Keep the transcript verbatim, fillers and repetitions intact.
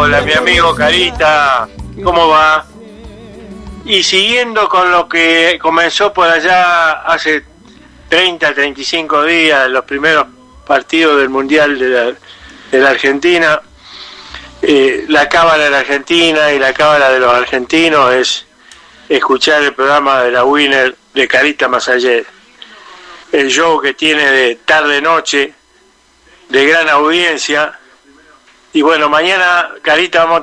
Hola, mi amigo Carita, ¿cómo va? Y siguiendo con lo que comenzó por allá hace treinta, treinta y cinco días, los primeros partidos del Mundial de la, de la Argentina, eh, la cábala de la Argentina y la cábala de los argentinos es escuchar el programa de la Winner de Carita Massaget, el show que tiene de tarde-noche, de gran audiencia. Y bueno, mañana, Carita, vamos